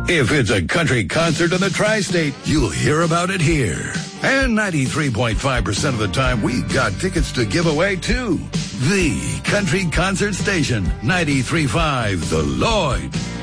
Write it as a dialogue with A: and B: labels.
A: If it's a country concert in the tri-state, you'll hear about it here. And 93.5% of the time, we got tickets to give away, too. The Country Concert Station, 93.5 The Lloyd.